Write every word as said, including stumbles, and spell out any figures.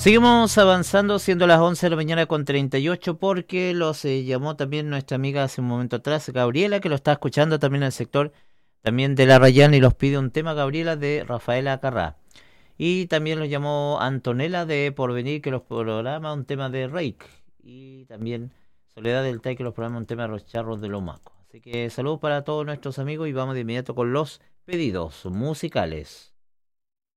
Seguimos avanzando, siendo las once de la mañana con treinta y ocho, porque los eh, llamó también nuestra amiga hace un momento atrás, Gabriela, que lo está escuchando también en el sector también de La Rayana y los pide un tema, Gabriela, de Rafaela Carrá. Y también lo llamó Antonella de Porvenir, que los programa un tema de Reik. Y también Soledad del Tai, que los programa un tema de los charros de Lomaco. Así que saludos para todos nuestros amigos y vamos de inmediato con los pedidos musicales.